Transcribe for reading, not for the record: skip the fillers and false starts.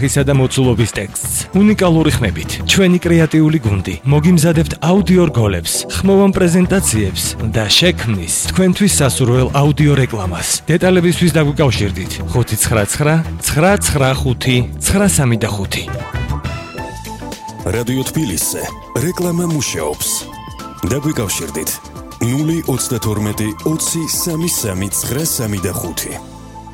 ისა და მოცულობის ტექსტს, უნიკალური ხმებით, ჩვენი კრეატიული გუნდი, მოგიმზადებთ აუდიო რგოლებს, ხმოვან პრეზენტაციებს და შექმნის თქვენთვის სასურველ აუდიო რეკლამას. დეტალებისთვის დაგვიკავშირდით 599 995 935. რადიო თბილისზე რეკლამა მუშაობს. დაგვიკავშირდით 032 20 33 935.